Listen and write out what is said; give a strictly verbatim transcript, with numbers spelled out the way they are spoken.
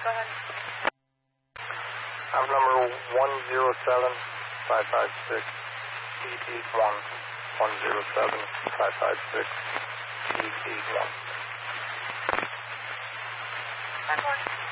go ahead. I'm number one zero seven five five six eight eight one. one zero seven five five six eight eight one. ten four.